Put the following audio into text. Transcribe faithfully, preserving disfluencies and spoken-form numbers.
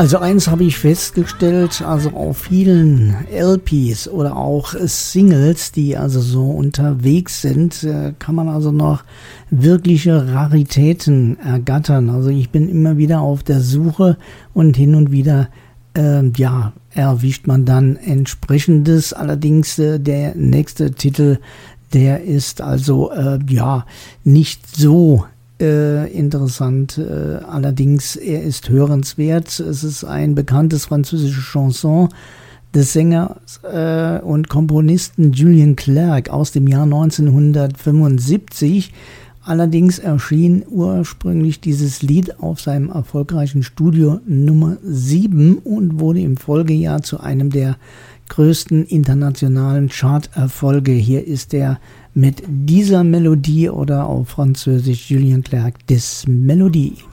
Also eins habe ich festgestellt, also auf vielen L Ps oder auch Singles, die also so unterwegs sind, kann man also noch wirkliche Raritäten ergattern. Also ich bin immer wieder auf der Suche und hin und wieder, äh, ja, erwischt man dann entsprechendes. Allerdings äh, der nächste Titel, der ist also, äh, ja, nicht so Äh, interessant, äh, allerdings er ist hörenswert. Es ist ein bekanntes französisches Chanson des Sängers äh, und Komponisten Julien Clerc aus dem Jahr neunzehnhundertfünfundsiebzig. Allerdings erschien ursprünglich dieses Lied auf seinem erfolgreichen Studio Nummer sieben und wurde im Folgejahr zu einem der größten internationalen Charterfolge. Hier ist er mit dieser Melodie oder auf Französisch Julien Clerc, Des Melodies.